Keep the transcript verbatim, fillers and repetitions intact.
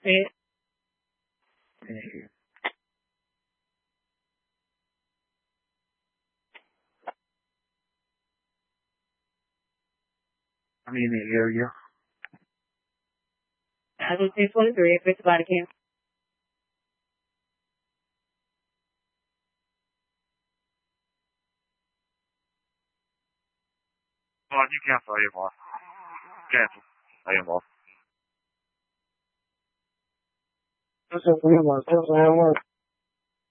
Eh, Eh, I'm in the area. Casualty twenty-three, fix body cam. Oh, you cancel A M R. Cancel A M R. That's a real one. That's a real one.